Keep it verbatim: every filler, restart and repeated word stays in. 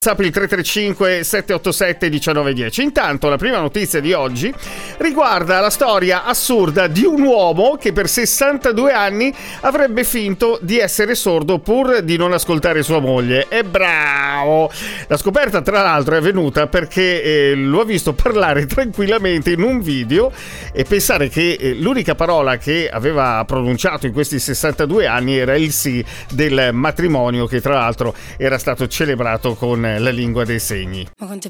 WhatsApp il tre tre cinque sette otto sette uno nove uno zero. Intanto la prima notizia di oggi riguarda la storia assurda di un uomo che per sessantadue anni avrebbe finto di essere sordo pur di non ascoltare sua moglie. E bravo! La scoperta tra l'altro è avvenuta perché eh, lo ha visto parlare tranquillamente in un video e pensare che eh, l'unica parola che aveva pronunciato in questi sessantadue anni era il sì del matrimonio, che tra l'altro era stato celebrato con la lingua dei segni. Ma quante